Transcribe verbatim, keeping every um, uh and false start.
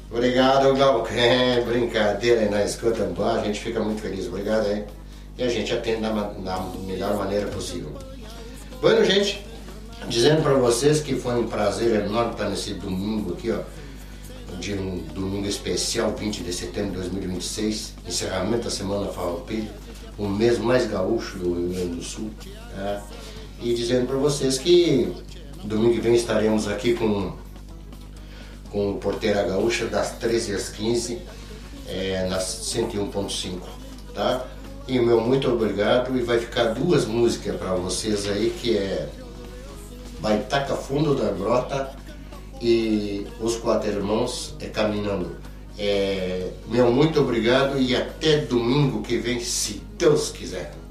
Obrigado, Glauco. É, brincadeira aí na escuta, a gente fica muito feliz, obrigado aí. E a gente atende na, na melhor maneira possível. Bueno, gente, dizendo para vocês que foi um prazer enorme estar nesse domingo aqui, ó, de um domingo especial, vinte de setembro de dois mil e vinte e seis, encerramento da Semana Farroupilha, o mês mais gaúcho do Rio Grande do Sul. Tá? E dizendo para vocês que domingo que vem estaremos aqui com, com o Porteira Gaúcha das treze às quinze, é, na cento e um ponto cinco, tá? E meu muito obrigado, e vai ficar duas músicas para vocês aí, que é Baitaca Fundo da Grota e Os Quatro Irmãos é Caminhando. É, meu muito obrigado e até domingo que vem, se Deus quiser.